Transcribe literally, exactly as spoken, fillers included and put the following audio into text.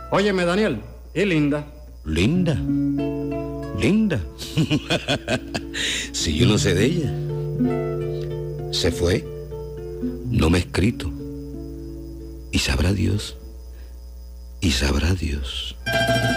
Óyeme, Daniel, ¿y Linda? ¿Linda? ¿Linda? Si yo no sé de ella. Se fue, no me ha escrito. Y sabrá Dios, y sabrá Dios.